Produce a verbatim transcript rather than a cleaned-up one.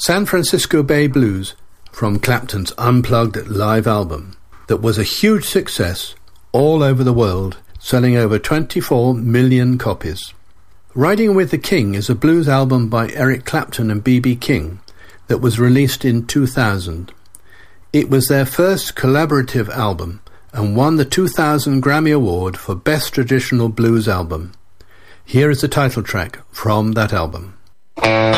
San Francisco Bay Blues from Clapton's Unplugged live album that was a huge success all over the world, selling over twenty-four million copies. Riding with the King is a blues album by Eric Clapton and B B King that was released in two thousand. It was their first collaborative album and won the two thousand Grammy Award for Best Traditional Blues Album. Here is the title track from that album.